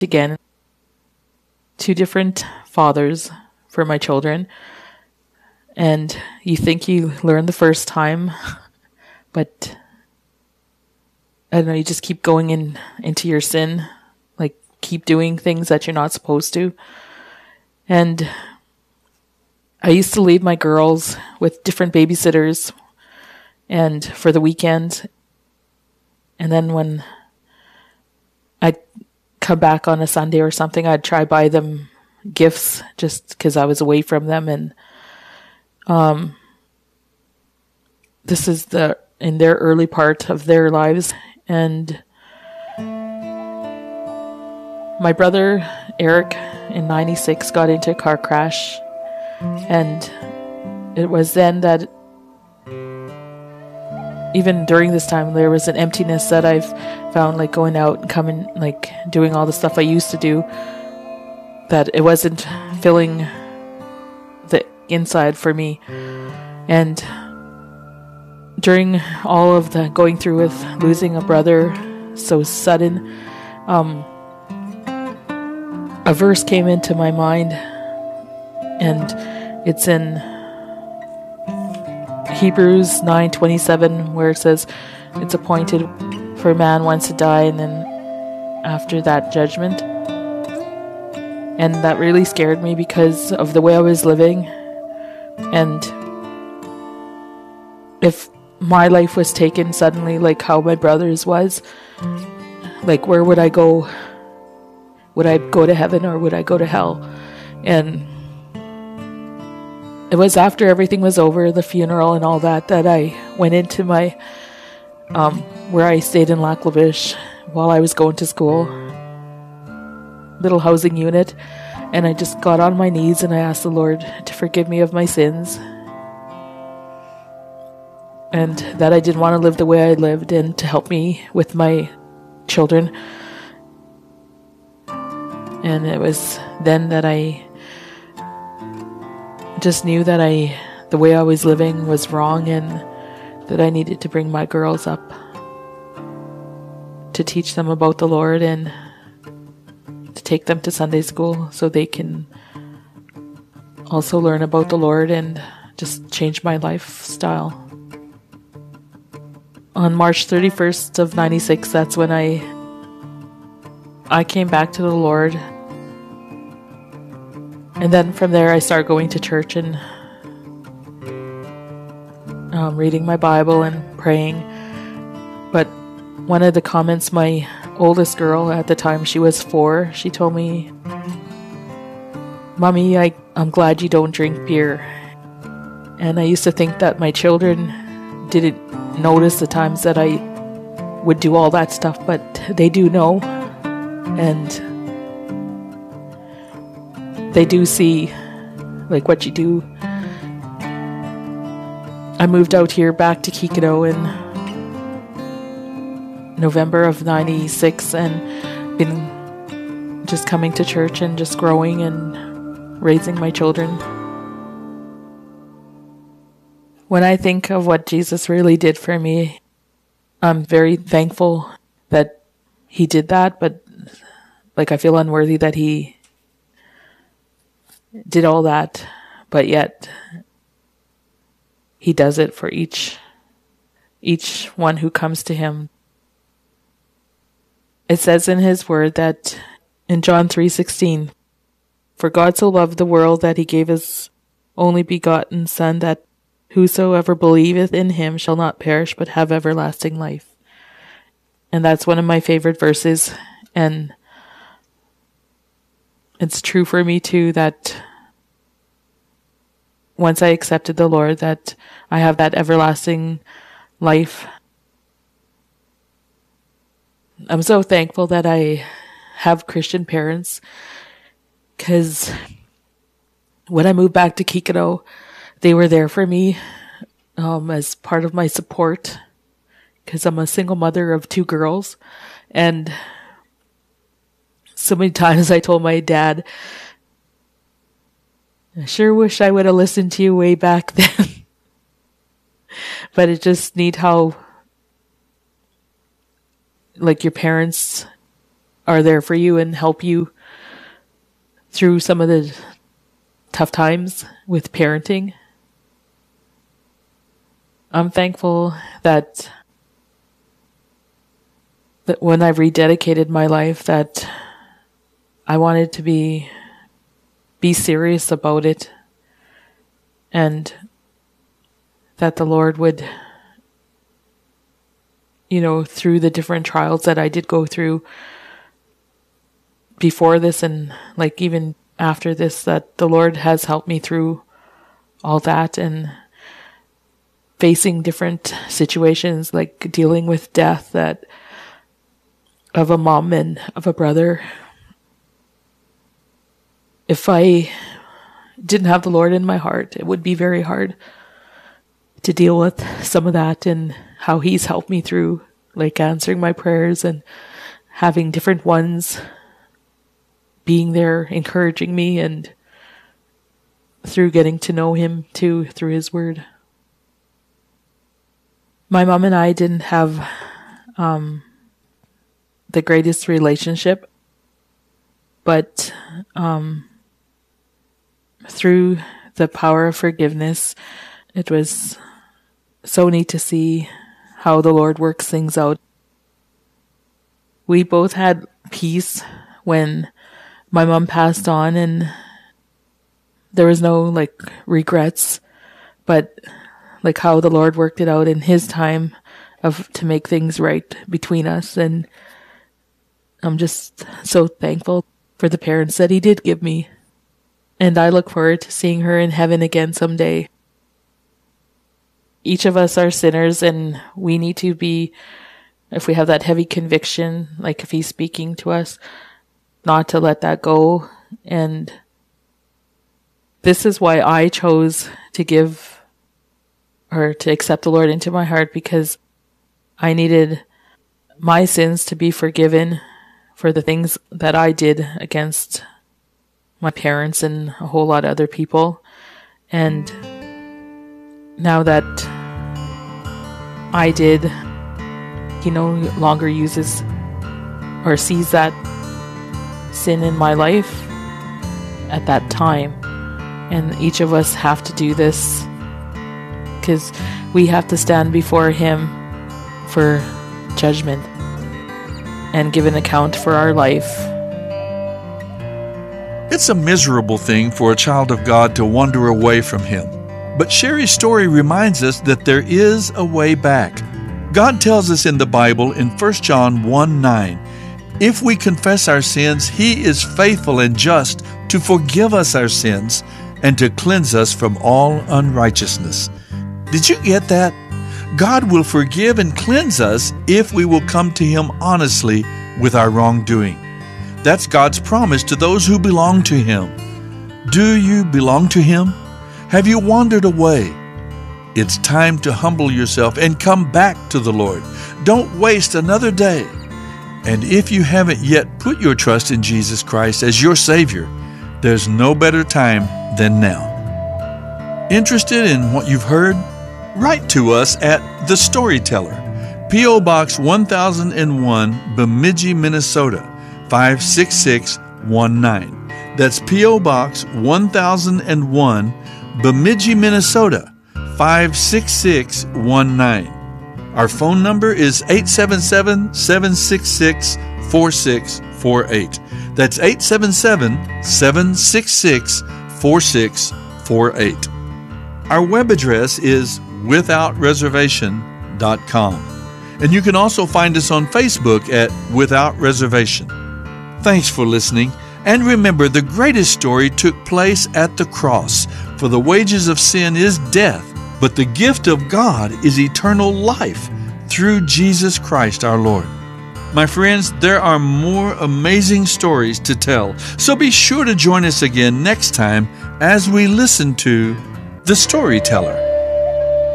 again, two different fathers for my children. And you think you learn the first time, but I don't know, you just keep going into your sin, like keep doing things that you're not supposed to. And I used to leave my girls with different babysitters and for the weekend. And then when I'd come back on a Sunday or something, I'd try buy them gifts just because I was away from them. And this is in their early part of their lives. And my brother Eric in 96 got into a car crash, and it was then that even during this time there was an emptiness that I've found, like going out and coming, like doing all the stuff I used to do, that it wasn't filling the inside for me. And during all of the going through with losing a brother so sudden, a verse came into my mind, and it's in Hebrews 9:27, where it says it's appointed for man once to die, and then after that judgment. And that really scared me because of the way I was living. And if my life was taken suddenly, like how my brother's was, like where would I go? Would I go to heaven or would I go to hell? And it was after everything was over, the funeral and all that, that I went into my, where I stayed in Lac La Biche while I was going to school, little housing unit, and I just got on my knees and I asked the Lord to forgive me of my sins, and that I didn't want to live the way I lived, and to help me with my children. And it was then that I just knew that the way I was living was wrong, and that I needed to bring my girls up to teach them about the Lord and to take them to Sunday school so they can also learn about the Lord and just change my lifestyle. On March 31st of 96, that's when I came back to the Lord. And then from there I started going to church and reading my Bible and praying. But one of the comments, my oldest girl at the time, she was 4, she told me, "Mommy, I'm glad you don't drink beer." And I used to think that my children didn't notice the times that I would do all that stuff, but they do know, and they do see like what you do. I moved out here back to Kikito in November of 96 and been just coming to church and just growing and raising my children. When I think of what Jesus really did for me, I'm very thankful that he did that, but like I feel unworthy that he did all that, but yet he does it for each one who comes to him. It says in his word that in John 3:16, "For God so loved the world that he gave his only begotten Son, that whosoever believeth in him shall not perish but have everlasting life." And that's one of my favorite verses, and it's true for me too, that once I accepted the Lord, that I have that everlasting life. I'm so thankful that I have Christian parents, because when I moved back to Kikito, they were there for me as part of my support, because I'm a single mother of 2 girls. And so many times I told my dad, "I sure wish I would have listened to you way back then." But it just neat how like your parents are there for you and help you through some of the tough times with parenting. I'm thankful that when I've rededicated my life, that I wanted to be serious about it, and that the Lord would, through the different trials that I did go through before this and like even after this, that the Lord has helped me through all that and facing different situations, like dealing with death of a mom and of a brother. If I didn't have the Lord in my heart, it would be very hard to deal with some of that, and how He's helped me through, like answering my prayers and having different ones being there, encouraging me, and through getting to know Him too, through His Word. My mom and I didn't have the greatest relationship, but through the power of forgiveness, it was so neat to see how the Lord works things out. We both had peace when my mom passed on, and there was no regrets, but how the Lord worked it out in His time to make things right between us. And I'm just so thankful for the parents that He did give me. And I look forward to seeing her in heaven again someday. Each of us are sinners, and we need to be, if we have that heavy conviction, like if He's speaking to us, not to let that go. And this is why I chose to give or to accept the Lord into my heart, because I needed my sins to be forgiven for the things that I did against my parents and a whole lot of other people. And now that I did, He no longer uses or sees that sin in my life at that time. And each of us have to do this, because we have to stand before Him for judgment and give an account for our life. It's a miserable thing for a child of God to wander away from Him. But Sherry's story reminds us that there is a way back. God tells us in the Bible in 1 John 1:9, if we confess our sins, He is faithful and just to forgive us our sins and to cleanse us from all unrighteousness. Did you get that? God will forgive and cleanse us if we will come to Him honestly with our wrongdoing. That's God's promise to those who belong to Him. Do you belong to Him? Have you wandered away? It's time to humble yourself and come back to the Lord. Don't waste another day. And if you haven't yet put your trust in Jesus Christ as your Savior, there's no better time than now. Interested in what you've heard? Write to us at The Storyteller, P.O. Box 1001, Bemidji, Minnesota, 56619. That's P.O. Box 1001, Bemidji, Minnesota, 56619. Our phone number is 877-766-4648. That's 877-766-4648. Our web address is withoutreservation.com. And you can also find us on Facebook at Without Reservation. Thanks for listening. And remember, the greatest story took place at the cross. For the wages of sin is death, but the gift of God is eternal life through Jesus Christ our Lord. My friends, there are more amazing stories to tell, so be sure to join us again next time as we listen to The Storyteller.